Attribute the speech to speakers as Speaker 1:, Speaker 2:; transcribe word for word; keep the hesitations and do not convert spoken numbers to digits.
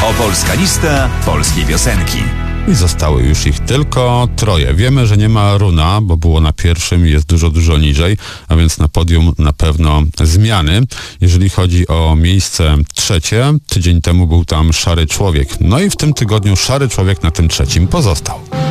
Speaker 1: Opolska lista polskiej piosenki.
Speaker 2: I zostały już ich tylko troje. Wiemy, że nie ma Runa, bo było na pierwszym i jest dużo, dużo niżej, a więc na podium na pewno zmiany. Jeżeli chodzi o miejsce trzecie, tydzień temu był tam Szary Człowiek. No i w tym tygodniu Szary Człowiek na tym trzecim pozostał.